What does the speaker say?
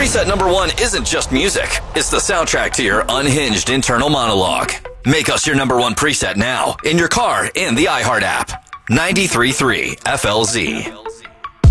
Preset number 1 isn't just music. It's the soundtrack to your unhinged internal monologue. Make us your number 1 preset now in your car and the iHeart app. 93.3 FLZ.